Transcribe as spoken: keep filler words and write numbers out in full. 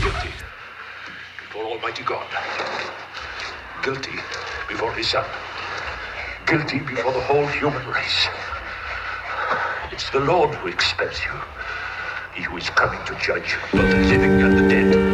guilty before Almighty God. Guilty before his son. Guilty before the whole human race. It's the Lord who expels you. He who is coming to judge both the living and the dead.